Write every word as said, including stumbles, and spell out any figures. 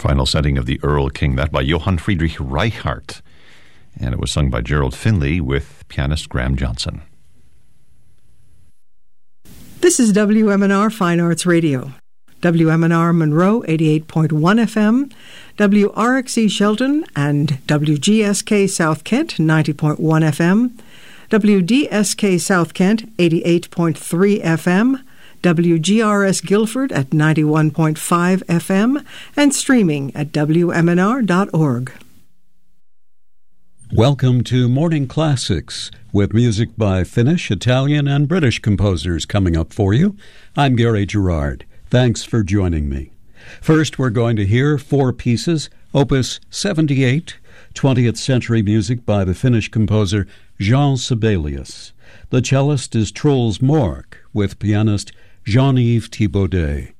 final setting of the Earl King, that by Johann Friedrich Reichardt. And it was sung by Gerald Finley with pianist Graham Johnson. This is W M N R Fine Arts Radio. W M N R Monroe, eighty-eight point one F M, W R X E Shelton and W G S K South Kent, ninety point one F M, W D S K South Kent, eighty-eight point three F M, W G R S Guilford at ninety-one point five F M, and streaming at W M N R dot org. Welcome to Morning Classics, with music by Finnish, Italian, and British composers coming up for you. I'm Gary Gerard. Thanks for joining me. First, we're going to hear four pieces, Opus seventy-eight, twentieth century music by the Finnish composer Jean Sibelius. The cellist is Truls Mork, with pianist Jean-Yves Thibaudet.